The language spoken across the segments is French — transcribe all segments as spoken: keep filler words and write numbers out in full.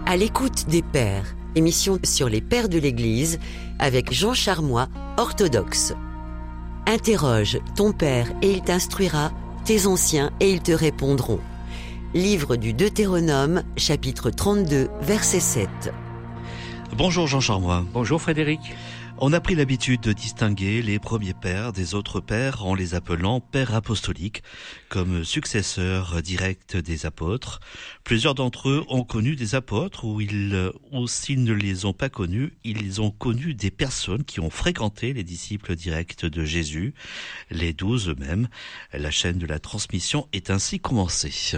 À l'écoute des pères, émission sur les pères de l'Église avec Jean Charmois, orthodoxe. Interroge ton père et il t'instruira, tes anciens et ils te répondront. Livre du Deutéronome, chapitre trente-deux, verset sept. Bonjour Jean Charmois. Bonjour Frédéric. On a pris l'habitude de distinguer les premiers pères des autres pères en les appelant pères apostoliques, comme successeurs directs des apôtres. Plusieurs d'entre eux ont connu des apôtres ou, ils, ou s'ils ne les ont pas connus, ils ont connu des personnes qui ont fréquenté les disciples directs de Jésus, les douze eux-mêmes. La chaîne de la transmission est ainsi commencée.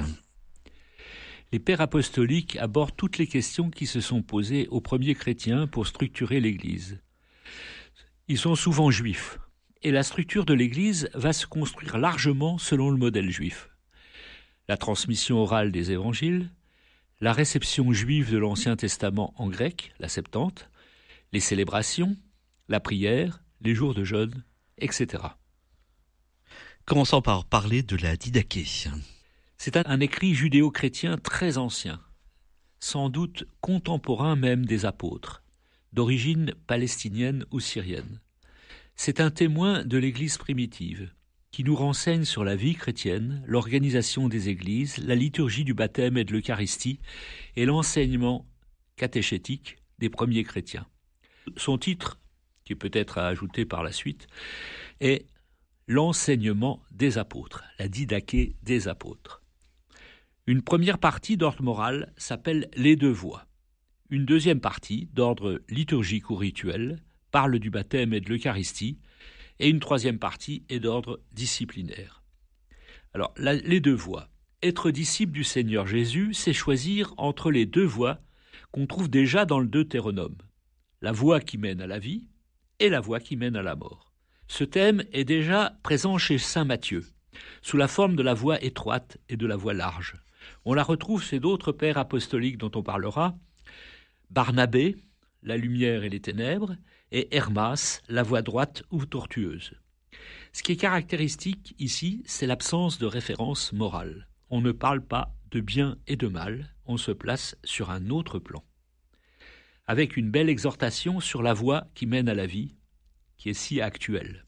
Les pères apostoliques abordent toutes les questions qui se sont posées aux premiers chrétiens pour structurer l'Église. Ils sont souvent juifs, et la structure de l'Église va se construire largement selon le modèle juif. La transmission orale des évangiles, la réception juive de l'Ancien Testament en grec, la Septante, les célébrations, la prière, les jours de jeûne, et cetera. Commençons par parler de la Didaché. C'est un, un écrit judéo-chrétien très ancien, sans doute contemporain même des apôtres, d'origine palestinienne ou syrienne. C'est un témoin de l'Église primitive, qui nous renseigne sur la vie chrétienne, l'organisation des églises, la liturgie du baptême et de l'Eucharistie, et l'enseignement catéchétique des premiers chrétiens. Son titre, qui peut être à ajouter par la suite, est l'enseignement des apôtres, la Didaché des apôtres. Une première partie d'ordre moral s'appelle les deux voies. Une deuxième partie, d'ordre liturgique ou rituel, parle du baptême et de l'Eucharistie, et une troisième partie est d'ordre disciplinaire. Alors, la, les deux voies. Être disciple du Seigneur Jésus, c'est choisir entre les deux voies qu'on trouve déjà dans le Deutéronome. La voie qui mène à la vie et la voie qui mène à la mort. Ce thème est déjà présent chez saint Matthieu, sous la forme de la voie étroite et de la voie large. On la retrouve chez d'autres pères apostoliques dont on parlera, Barnabé, la lumière et les ténèbres, et Hermas, la voie droite ou tortueuse. Ce qui est caractéristique ici, c'est l'absence de référence morale. On ne parle pas de bien et de mal, on se place sur un autre plan. Avec une belle exhortation sur la voie qui mène à la vie, qui est si actuelle.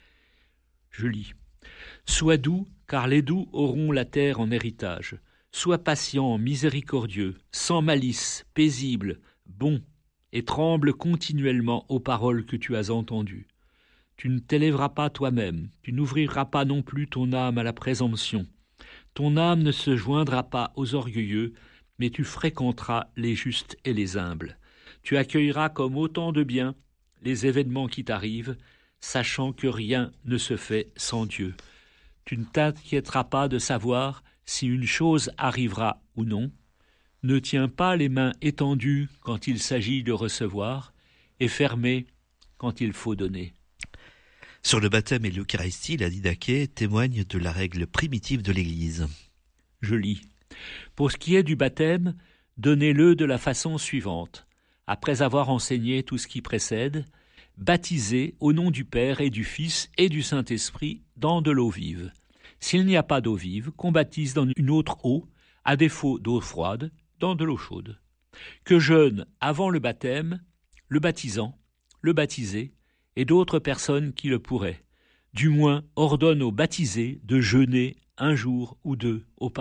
Je lis. « Sois doux, car les doux auront la terre en héritage. Sois patient, miséricordieux, sans malice, paisible, bon, et tremble continuellement aux paroles que tu as entendues. Tu ne t'élèveras pas toi-même, tu n'ouvriras pas non plus ton âme à la présomption. Ton âme ne se joindra pas aux orgueilleux, mais tu fréquenteras les justes et les humbles. Tu accueilleras comme autant de bien les événements qui t'arrivent, sachant que rien ne se fait sans Dieu. Tu ne t'inquiéteras pas de savoir si une chose arrivera ou non. Ne tiens pas les mains étendues quand il s'agit de recevoir et fermées quand il faut donner. » Sur le baptême et l'Eucharistie, la Didaché témoigne de la règle primitive de l'Église. Je lis. « Pour ce qui est du baptême, donnez-le de la façon suivante. Après avoir enseigné tout ce qui précède, baptisez au nom du Père et du Fils et du Saint-Esprit dans de l'eau vive. S'il n'y a pas d'eau vive, qu'on baptise dans une autre eau, à défaut d'eau froide, dans de l'eau chaude. Que jeûne avant le baptême, le baptisant, le baptisé, et d'autres personnes qui le pourraient. Du moins, ordonne aux baptisés de jeûner un jour ou deux auparavant. »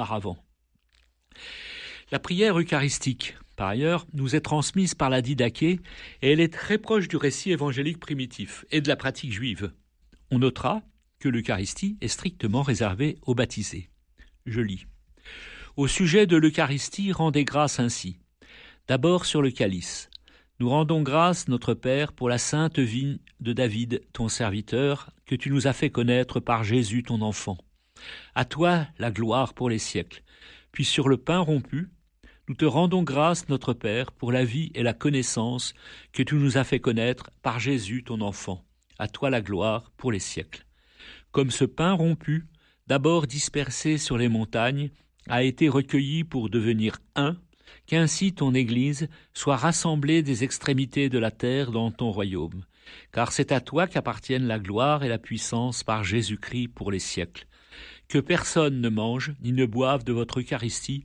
La prière eucharistique, par ailleurs, nous est transmise par la Didaché et elle est très proche du récit évangélique primitif et de la pratique juive. On notera que l'Eucharistie est strictement réservée aux baptisés. Je lis. « Au sujet de l'Eucharistie, rendez grâce ainsi. D'abord sur le calice. Nous rendons grâce, notre Père, pour la sainte vigne de David, ton serviteur, que tu nous as fait connaître par Jésus, ton enfant. À toi la gloire pour les siècles. Puis sur le pain rompu, nous te rendons grâce, notre Père, pour la vie et la connaissance que tu nous as fait connaître par Jésus, ton enfant. À toi la gloire pour les siècles. Comme ce pain rompu, d'abord dispersé sur les montagnes, a été recueilli pour devenir un, qu'ainsi ton Église soit rassemblée des extrémités de la terre dans ton royaume. Car c'est à toi qu'appartiennent la gloire et la puissance par Jésus-Christ pour les siècles. Que personne ne mange ni ne boive de votre Eucharistie